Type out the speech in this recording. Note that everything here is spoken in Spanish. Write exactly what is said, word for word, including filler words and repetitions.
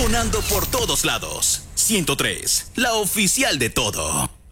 sonando por todos lados. ciento tres, la oficial de todo.